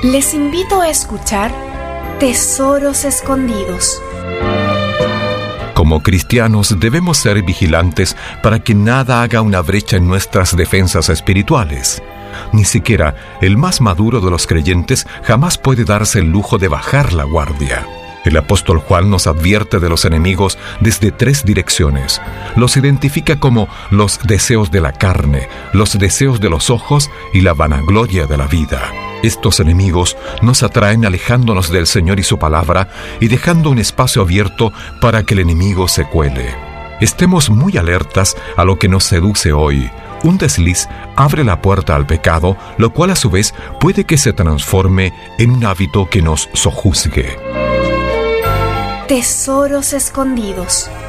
Les invito a escuchar Tesoros Escondidos. Como cristianos debemos ser vigilantes para que nada haga una brecha en nuestras defensas espirituales. Ni siquiera el más maduro de los creyentes jamás puede darse el lujo de bajar la guardia. El apóstol Juan nos advierte de los enemigos desde 3 direcciones. Los identifica como los deseos de la carne, los deseos de los ojos y la vanagloria de la vida. Estos enemigos nos atraen alejándonos del Señor y su palabra y dejando un espacio abierto para que el enemigo se cuele. Estemos muy alertas a lo que nos seduce hoy. Un desliz abre la puerta al pecado, lo cual a su vez puede que se transforme en un hábito que nos sojuzgue. Tesoros Escondidos.